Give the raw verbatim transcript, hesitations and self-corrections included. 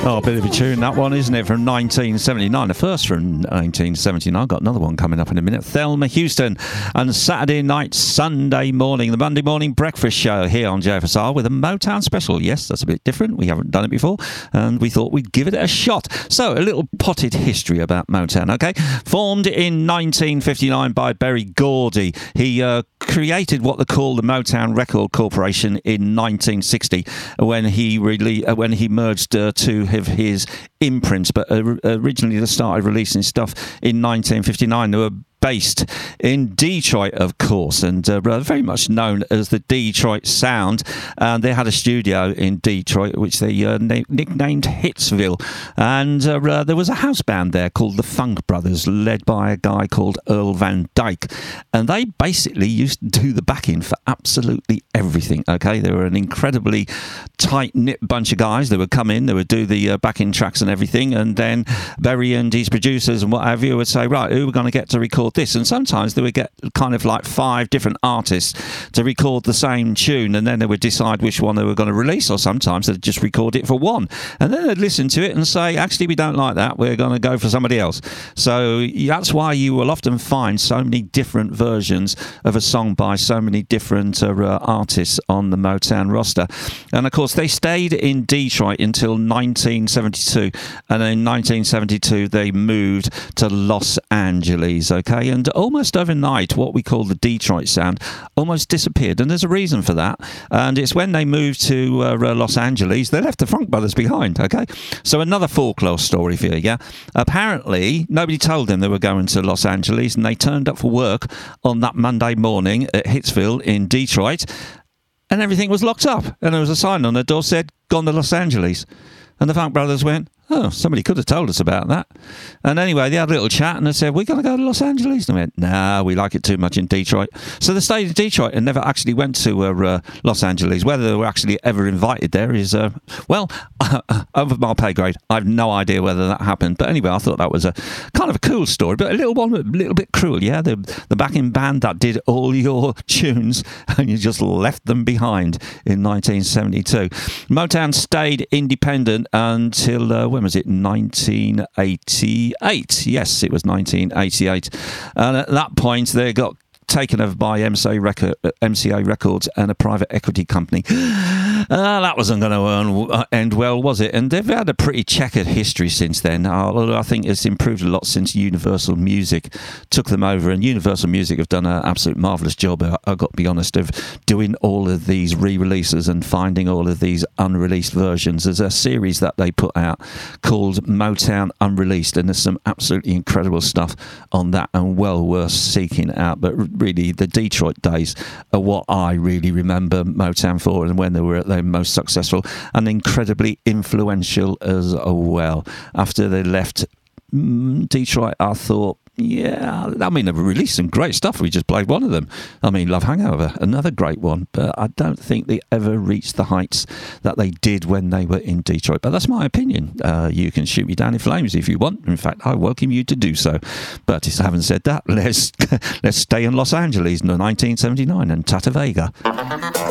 Oh, a bit of a tune, that one, isn't it? From nineteen seventy-nine. The first from nineteen seventy-nine. Got another one coming up in a minute. Thelma Houston. And Saturday night, Sunday morning, the Monday morning breakfast show here on J F S R with a Motown special. Yes, that's a bit different. We haven't done it before, and we thought we'd give it a shot. So, a little potted history about Motown, okay? Formed in nineteen fifty-nine by Berry Gordy. He uh, created what they call the Motown Record Corporation in nineteen sixty when he really uh, when he merged uh, two of his imprints, but uh, originally they started releasing stuff in nineteen fifty-nine. They were based in Detroit, of course, and uh, very much known as the Detroit Sound. And they had a studio in Detroit, which they uh, na- nicknamed Hitsville. And uh, uh, there was a house band there called the Funk Brothers, led by a guy called Earl Van Dyke. And they basically used to do the backing for absolutely everything, okay? They were an incredibly tight-knit bunch of guys. They would come in, they would do the uh, backing tracks and everything, and then Berry and his producers and what have you would say, right, who are we going to get to record this? And sometimes they would get kind of like five different artists to record the same tune, and then they would decide which one they were going to release, or sometimes they'd just record it for one, and then they'd listen to it and say, actually, we don't like that, we're going to go for somebody else. So that's why you will often find so many different versions of a song by so many different uh, artists on the Motown roster. And of course, they stayed in Detroit until nineteen seventy-two, and in nineteen seventy-two they moved to Los Angeles, okay? And almost overnight, what we call the Detroit Sound almost disappeared, and there's a reason for that. And it's when they moved to uh, Los Angeles, they left the Funk Brothers behind, okay? So another folklore story for you, yeah? Apparently, nobody told them they were going to Los Angeles, and they turned up for work on that Monday morning at Hitsville in Detroit, and everything was locked up. And there was a sign on the door said, "Gone to Los Angeles." And the Funk Brothers went, oh, somebody could have told us about that. And anyway, they had a little chat and they said, we're going to go to Los Angeles. And they went, nah, we like it too much in Detroit. So they stayed in Detroit and never actually went to uh, uh, Los Angeles. Whether they were actually ever invited there is, uh, well, over my pay grade. I have no idea whether that happened. But anyway, I thought that was a kind of a cool story, but a little one, a little bit cruel, yeah? The, the backing band that did all your tunes and you just left them behind in nineteen seventy-two. Motown stayed independent until, uh, when was it? nineteen eighty-eight. Yes, it was nineteen eighty-eight. And at that point, they got taken over by M C A, Record, M C A Records and a private equity company. Uh, that wasn't going to end well, was it? And they've had a pretty checkered history since then. Although I think it's improved a lot since Universal Music took them over. And Universal Music have done an absolute marvellous job, I've got to be honest, of doing all of these re-releases and finding all of these unreleased versions. There's a series that they put out called Motown Unreleased, and there's some absolutely incredible stuff on that and well worth seeking out. But really, the Detroit days are what I really remember Motown for, and when they were at their most successful and incredibly influential as well. After they left mm, Detroit, I thought, yeah, I mean, they've released some great stuff. We just played one of them. I mean, Love Hangover, another great one. But I don't think they ever reached the heights that they did when they were in Detroit. But that's my opinion. Uh, you can shoot me down in flames if you want. In fact, I welcome you to do so. But having said that, let's let's stay in Los Angeles in nineteen seventy-nine and Tata Vega.